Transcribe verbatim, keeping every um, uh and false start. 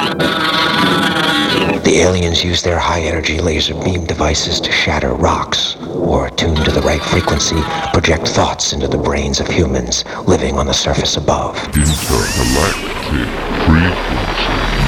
The aliens use their high-energy laser beam devices to shatter rocks, or attuned to the right frequency, project thoughts into the brains of humans living on the surface above. Intergalactic frequency.